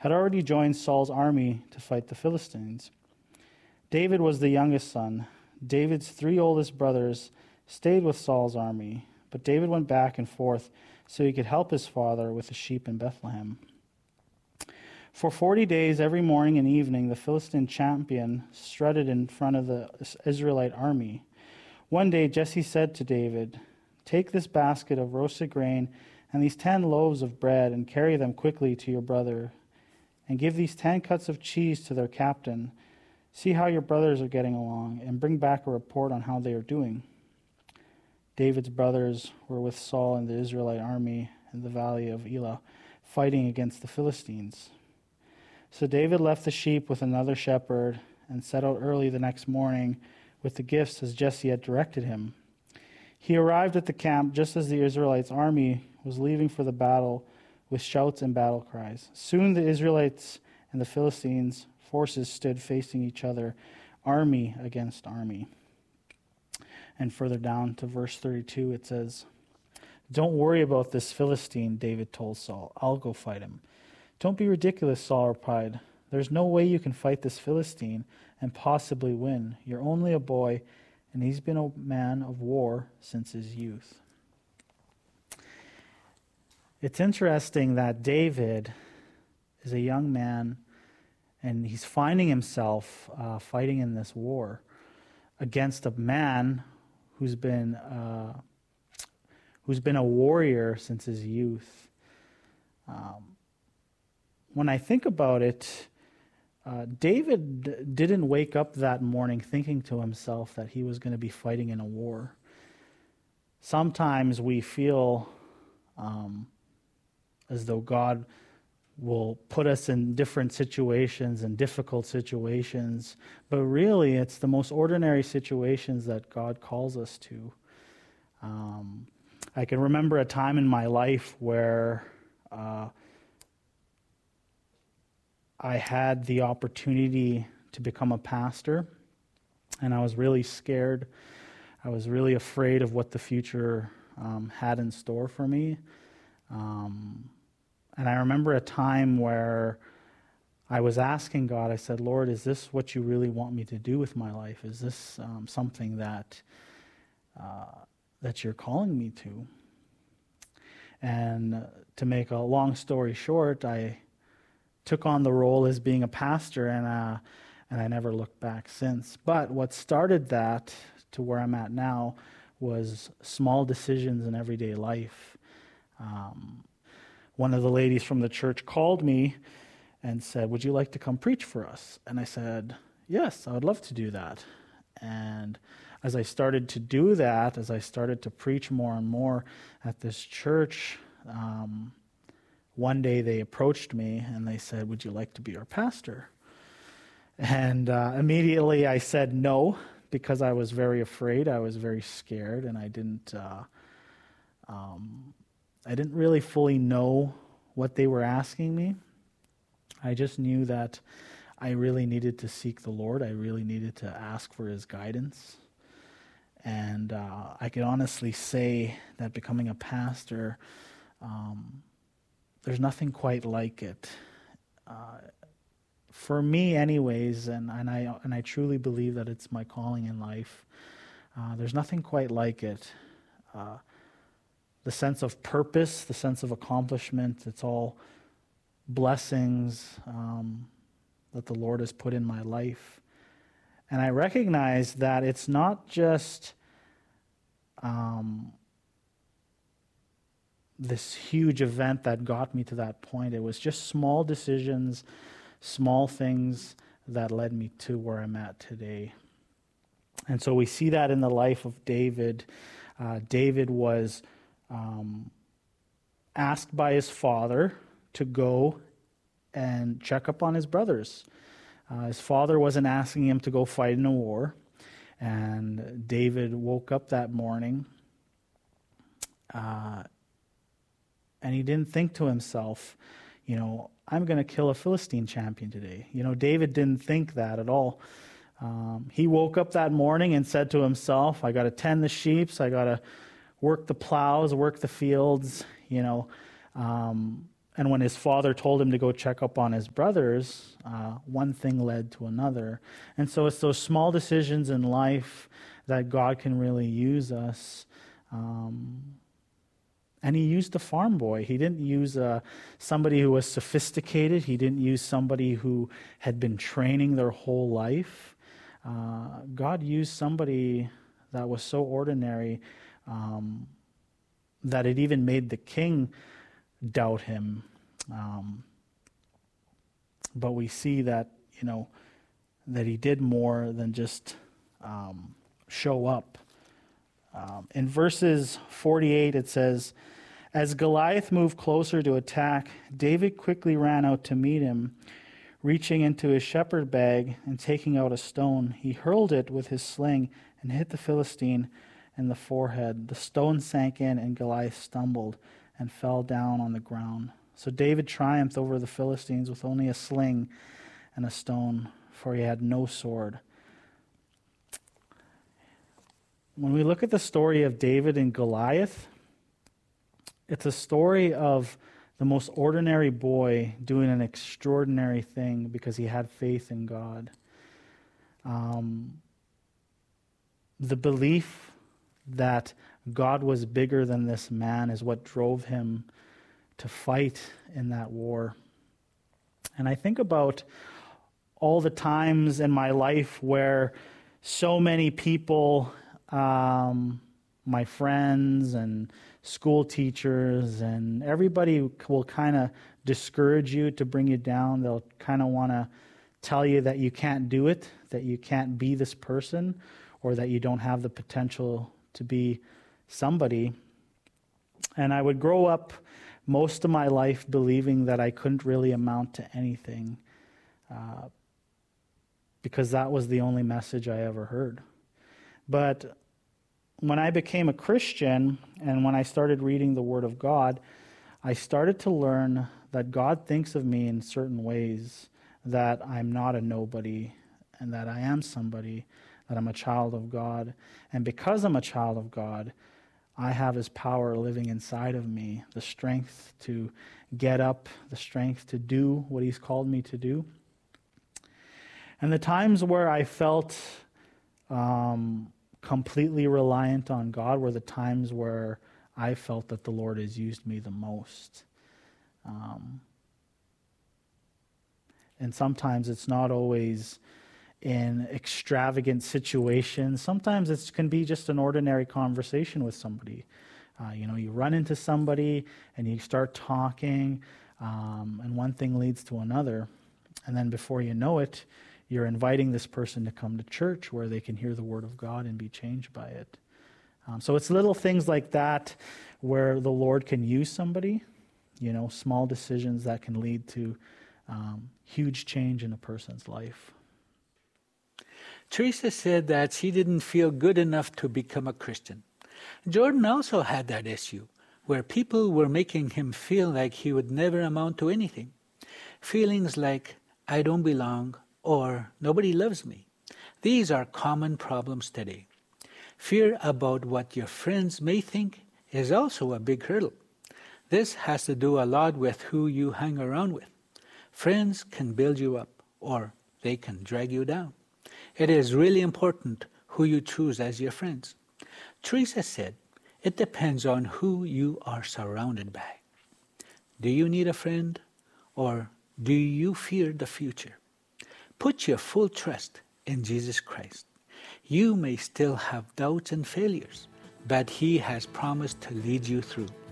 had already joined Saul's army to fight the Philistines. David was the youngest son. David's 3 oldest brothers stayed with Saul's army, but David went back and forth so he could help his father with the sheep in Bethlehem. For 40 days, every morning and evening, the Philistine champion strutted in front of the Israelite army. One day, Jesse said to David, "Take this basket of roasted grain and these 10 loaves of bread and carry them quickly to your brother, and give these 10 cuts of cheese to their captain. See how your brothers are getting along, and bring back a report on how they are doing." David's brothers were with Saul and the Israelite army in the valley of Elah, fighting against the Philistines. So David left the sheep with another shepherd and set out early the next morning with the gifts as Jesse had directed him. He arrived at the camp just as the Israelites' army was leaving for the battle with shouts and battle cries. Soon the Israelites and the Philistines' forces stood facing each other, army against army. And further down to verse 32, it says, "Don't worry about this Philistine," David told Saul. "I'll go fight him." "Don't be ridiculous," Saul replied. "There's no way you can fight this Philistine and possibly win. You're only a boy, and he's been a man of war since his youth." It's interesting that David is a young man, and he's finding himself fighting in this war against a man who's been a warrior since his youth. When I think about it, David didn't wake up that morning thinking to himself that he was going to be fighting in a war. Sometimes we feel as though God will put us in different situations and difficult situations, but really it's the most ordinary situations that God calls us to. I can remember a time in my life where I had the opportunity to become a pastor, and I was really scared. I was really afraid of what the future had in store for me. And I remember a time where I was asking God, I said, "Lord, is this what you really want me to do with my life? Is this something that you're calling me to?" And to make a long story short, I took on the role as being a pastor, and I never looked back since. But what started that to where I'm at now was small decisions in everyday life. One of the ladies from the church called me and said, "Would you like to come preach for us?" And I said, "Yes, I would love to do that." And as I started to do that, as I started to preach more and more at this church, one day they approached me and they said, "Would you like to be our pastor?" And immediately I said no, because I was very afraid, I was very scared, and I didn't really fully know what they were asking me. I just knew that I really needed to seek the Lord. I really needed to ask for His guidance. And I can honestly say that becoming a pastor, there's nothing quite like it. For me anyways, and I truly believe that it's my calling in life, there's nothing quite like it. The sense of purpose, the sense of accomplishment, it's all blessings that the Lord has put in my life. And I recognize that it's not just this huge event that got me to that point. It was just small decisions, small things that led me to where I'm at today. And so we see that in the life of David. David was asked by his father to go and check up on his brothers. His father wasn't asking him to go fight in a war. And David woke up that morning and he didn't think to himself, I'm going to kill a Philistine champion today. David didn't think that at all. He woke up that morning and said to himself, I got to tend the sheep, I got to work the plows, work the fields, and And when his father told him to go check up on his brothers, one thing led to another. And so it's those small decisions in life that God can really use us. And he used a farm boy. He didn't use somebody who was sophisticated. He didn't use somebody who had been training their whole life. God used somebody that was so ordinary that it even made the king doubt him. But we see that, that he did more than just show up. In verses 48, it says, "As Goliath moved closer to attack, David quickly ran out to meet him. Reaching into his shepherd bag and taking out a stone, he hurled it with his sling and hit the Philistine in the forehead. The stone sank in, and Goliath stumbled and fell down on the ground. So David triumphed over the Philistines with only a sling and a stone, for he had no sword." When we look at the story of David and Goliath, it's a story of the most ordinary boy doing an extraordinary thing because he had faith in God. The belief that God was bigger than this man is what drove him to fight in that war. And I think about all the times in my life where so many people, my friends and school teachers and everybody will kind of discourage you to bring you down. They'll kind of want to tell you that you can't do it, that you can't be this person, or that you don't have the potential to be somebody. And I would grow up most of my life believing that I couldn't really amount to anything because that was the only message I ever heard. But when I became a Christian and when I started reading the Word of God, I started to learn that God thinks of me in certain ways, that I'm not a nobody and that I am somebody, that I'm a child of God. And because I'm a child of God, I have His power living inside of me, the strength to get up, the strength to do what He's called me to do. And the times where I felt completely reliant on God were the times where I felt that the Lord has used me the most. And sometimes it's not always in extravagant situations. Sometimes it can be just an ordinary conversation with somebody. You run into somebody and you start talking, and one thing leads to another. And then before you know it, you're inviting this person to come to church where they can hear the Word of God and be changed by it. So it's little things like that where the Lord can use somebody, small decisions that can lead to huge change in a person's life. Teresa said that she didn't feel good enough to become a Christian. Jordan also had that issue, where people were making him feel like he would never amount to anything. Feelings like, I don't belong, or nobody loves me. These are common problems today. Fear about what your friends may think is also a big hurdle. This has to do a lot with who you hang around with. Friends can build you up, or they can drag you down. It is really important who you choose as your friends. Teresa said, it depends on who you are surrounded by. Do you need a friend, or do you fear the future? Put your full trust in Jesus Christ. You may still have doubts and failures, but He has promised to lead you through.